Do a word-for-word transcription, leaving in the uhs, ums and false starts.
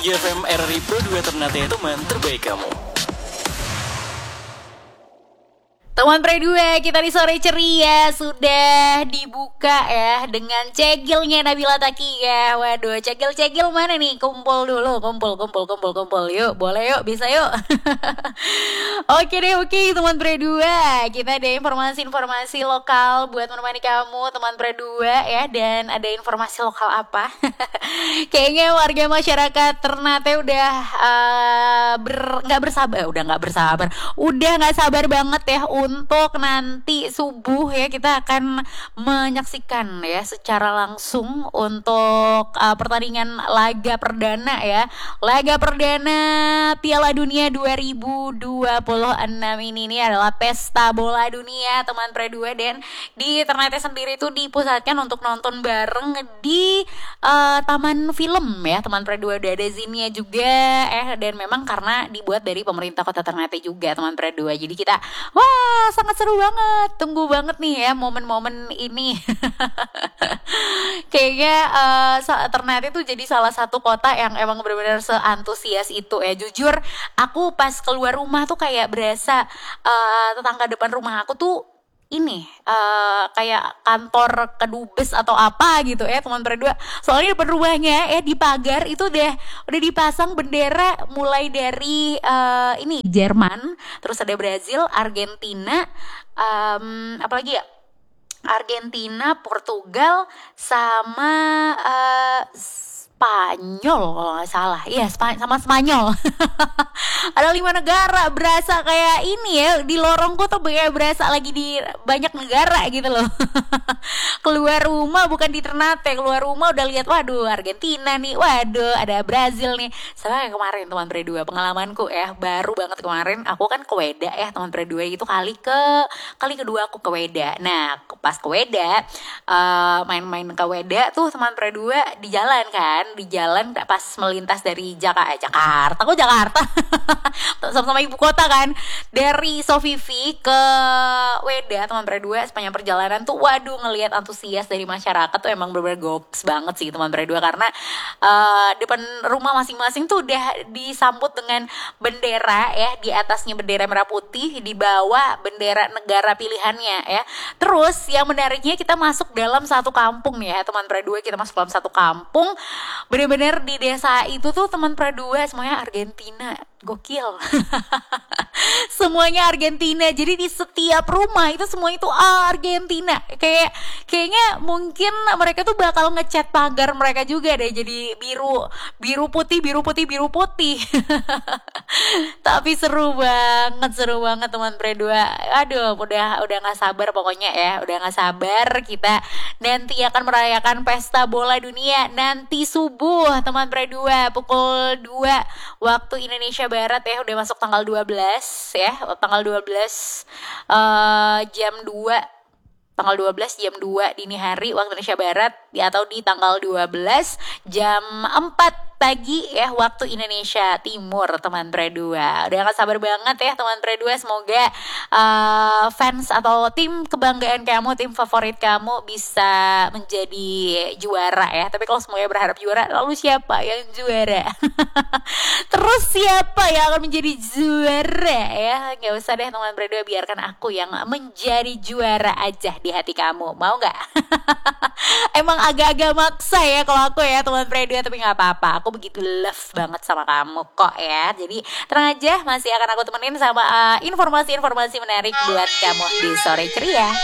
F M R R I Pro dua Ternate, teman terbaik kamu. Teman Pre dua, kita di sore ceria sudah dibuka ya dengan cegilnya Nabila Takia. Waduh, cegil-cegil mana nih? Kumpul dulu, kumpul, kumpul, kumpul, kumpul. Yuk, boleh yuk, bisa yuk. Oke deh, oke teman Pre dua. Kita ada informasi-informasi lokal buat menemani kamu teman Pre dua ya. Dan ada informasi lokal apa? Kayaknya warga masyarakat Ternate udah uh, ber, gak bersabar, udah gak bersabar, udah gak sabar banget ya untuk nanti subuh ya kita akan menyaksikan ya secara langsung untuk uh, pertandingan laga perdana ya, laga perdana Piala Dunia dua ribu dua puluh enam ini ini adalah pesta bola dunia teman Pre dua, dan di Ternate sendiri itu dipusatkan untuk nonton bareng di uh, taman film ya teman Pre dua. Udah ada zinnya juga eh dan memang karena dibuat dari pemerintah Kota Ternate juga teman Pre dua, jadi kita wah sangat seru banget, tunggu banget nih ya momen-momen ini. Kayaknya uh, Ternate tuh jadi salah satu kota yang emang benar-benar seantusias itu ya. Jujur aku pas keluar rumah tuh kayak berasa uh, tetangga depan rumah aku tuh ini uh, kayak kantor kedubes atau apa gitu ya teman Pre dua. Soalnya depan rumahnya ya di pagar itu udah udah dipasang bendera mulai dari uh, ini Jerman, terus ada Brazil, Argentina, um, apalagi ya? Argentina, Portugal, sama uh, Spanyol kalau nggak salah. Iya, Sp- sama Spanyol. Ada lima negara, berasa kayak ini ya, di lorongku tuh kayak berasa lagi di banyak negara gitu loh. Keluar rumah bukan di Ternate, keluar rumah udah lihat waduh Argentina nih, waduh ada Brazil nih. Sama yang kemarin teman Pre dua, pengalamanku ya baru banget kemarin, aku kan ke Weda ya teman Pre dua, itu kali ke kali kedua aku ke Weda. Nah pas ke Weda uh, main-main ke Weda tuh teman Pre dua di jalan kan, di jalan pas melintas dari Jaka, eh, Jakarta, kok Jakarta sama-sama ibu kota kan, dari Sofivi ke Weda teman Pre dua sepanjang perjalanan tuh waduh ngelihat antusias dari masyarakat tuh emang bener-bener goks banget sih teman Pre dua, karena uh, depan rumah masing-masing tuh udah disambut dengan bendera ya, di atasnya bendera merah putih, di bawah bendera negara pilihannya ya. Terus yang menariknya kita masuk dalam satu kampung nih ya teman Pre dua, kita masuk dalam satu kampung, bener-bener di desa itu tuh teman Pre dua semuanya Argentina, gokil. Semuanya Argentina, jadi di setiap rumah itu semua itu Argentina. Kayak kayaknya mungkin mereka tuh bakal ngecat pagar mereka juga deh jadi biru biru putih biru putih biru putih. Tapi seru banget, seru banget teman Pre dua. Aduh, udah udah nggak sabar pokoknya ya, udah nggak sabar kita nanti akan merayakan pesta bola dunia nanti subuh teman Pre dua pukul dua waktu Indonesia Barat ya, udah masuk tanggal dua belas ya, tanggal dua belas uh, jam dua, tanggal dua belas jam dua dini hari waktu Indonesia Barat ya, atau di tanggal dua belas jam empat pagi ya waktu Indonesia Timur teman Pre dua. Udah gak sabar banget ya teman Pre dua, semoga uh, fans atau tim kebanggaan kamu, tim favorit kamu bisa menjadi juara ya. Tapi kalau semuanya berharap juara, lalu siapa yang juara? Terus siapa yang akan menjadi juara ya? Gak usah deh teman Pre dua, biarkan aku yang menjadi juara aja di hati kamu, mau gak? Emang agak-agak maksa ya kalau aku ya teman Pre dua, tapi gak apa-apa, aku begitu love banget sama kamu kok ya. Jadi tenang aja, masih akan aku temenin sama uh, informasi-informasi menarik buat kamu di sore ceria.